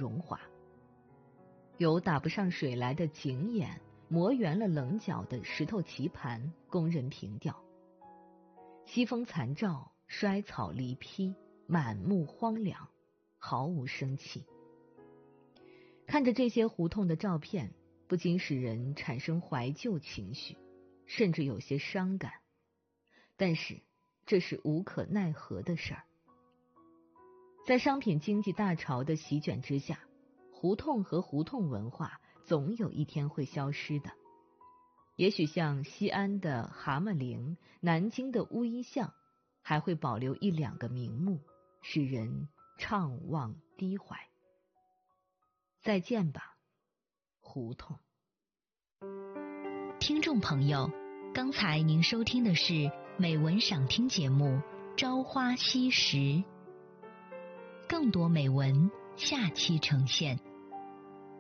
荣华。有打不上水来的井眼，磨圆了棱角的石头棋盘供人凭吊。西风残照，衰草离披，满目荒凉，毫无生气。看着这些胡同的照片，不禁使人产生怀旧情绪，甚至有些伤感。但是这是无可奈何的事儿。在商品经济大潮的席卷之下，胡同和胡同文化总有一天会消失的。也许像西安的蛤蟆陵、南京的乌衣巷，还会保留一两个名目，使人怅望低怀。再见吧，胡同。 听众朋友，刚才您收听的是美文赏听节目《朝花夕拾》，更多美文下期呈现。